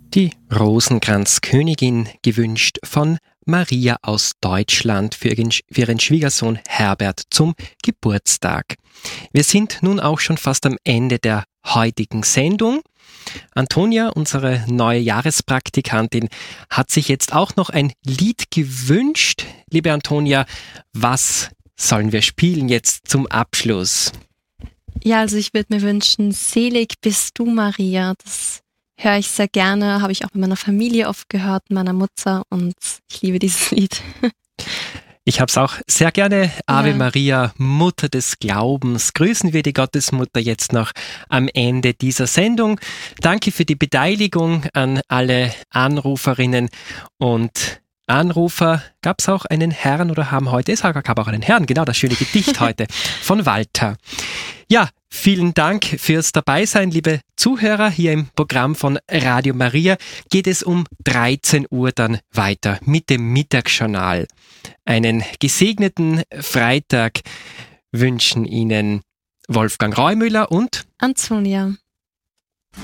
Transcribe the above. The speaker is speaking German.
Die Rosenkranzkönigin gewünscht von Maria aus Deutschland für ihren Schwiegersohn Herbert zum Geburtstag. Wir sind nun auch schon fast am Ende der heutigen Sendung. Antonia, unsere neue Jahrespraktikantin, hat sich jetzt auch noch ein Lied gewünscht. Liebe Antonia, was sollen wir spielen jetzt zum Abschluss? Ja, also ich würde mir wünschen, Selig bist du, Maria. Das höre ich sehr gerne, habe ich auch mit meiner Familie oft gehört, meiner Mutter, und ich liebe dieses Lied. Ich habe es auch sehr gerne. Ave Maria, Mutter des Glaubens. Grüßen wir die Gottesmutter jetzt noch am Ende dieser Sendung. Danke für die Beteiligung an alle Anruferinnen und Anrufer. Gab es auch einen Herrn oder haben heute? Es gab auch einen Herrn, genau, das schöne Gedicht heute von Walter. Ja, vielen Dank fürs Dabeisein, liebe Zuhörer. Hier im Programm von Radio Maria geht es um 13 Uhr dann weiter mit dem Mittagsjournal. Einen gesegneten Freitag wünschen Ihnen Wolfgang Reumüller und Antonia.